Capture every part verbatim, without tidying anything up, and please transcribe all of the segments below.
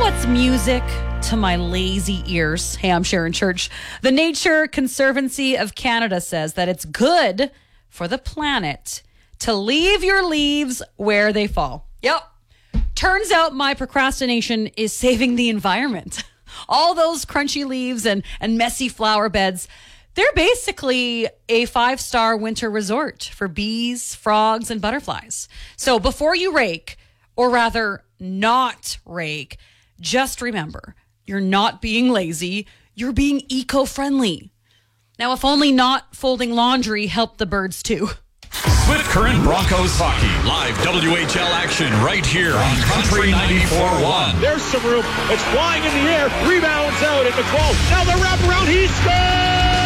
what's music to my lazy ears? Hey, I'm Sharon Church. The Nature Conservancy of Canada says that it's good for the planet to leave your leaves where they fall. Yep. Turns out my procrastination is saving the environment. All those crunchy leaves and, and messy flower beds, they're basically a five-star winter resort for bees, frogs, and butterflies. So before you rake, or rather not rake, just remember, you're not being lazy, you're being eco-friendly. Now, if only not folding laundry helped the birds too. Swift Current Broncos Hockey. Live W H L action right here on Country ninety-four point one. There's some room. It's flying in the air. Rebounds out. And McCall. Now the wraparound. He scores!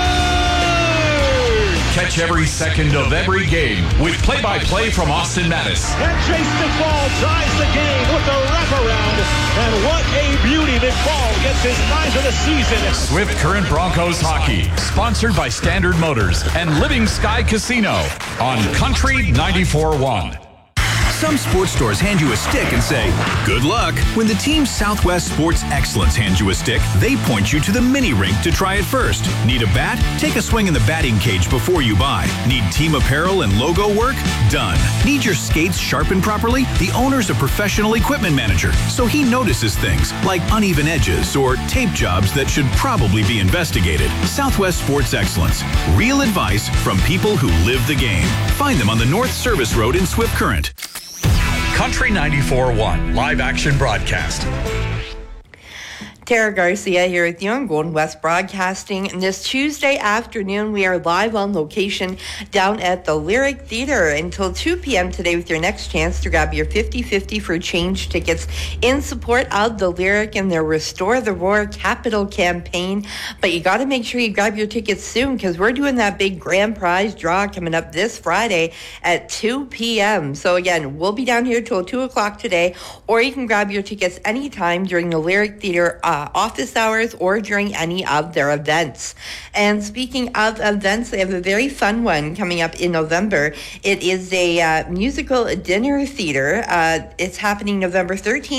Catch every second of every game with play-by-play from Austin Mattis. And Chase McFall ties the game with the wraparound. And what a beauty. McFall gets his ninth of the season. Swift Current Broncos Hockey. Sponsored by Standard Motors and Living Sky Casino on Country ninety-four point one. Some sports stores hand you a stick and say, good luck. When the team Southwest Sports Excellence hands you a stick, they point you to the mini rink to try it first. Need a bat? Take a swing in the batting cage before you buy. Need team apparel and logo work? Done. Need your skates sharpened properly? The owner's a professional equipment manager, so he notices things like uneven edges or tape jobs that should probably be investigated. Southwest Sports Excellence. Real advice from people who live the game. Find them on the North Service Road in Swift Current. Country ninety-four point one live action broadcast. Tara Garcia here with you on Golden West Broadcasting. And this Tuesday afternoon, we are live on location down at the Lyric Theater until two p.m. today with your next chance to grab your fifty-fifty for change tickets in support of the Lyric and their Restore the Roar Capital campaign. But you got to make sure you grab your tickets soon because we're doing that big grand prize draw coming up this Friday at two p.m. So again, we'll be down here till two o'clock today, or you can grab your tickets anytime during the Lyric Theater uh, office hours or during any of their events. And speaking of events, they have a very fun one coming up in November. It is a uh, musical dinner theater. Uh, it's happening November thirteenth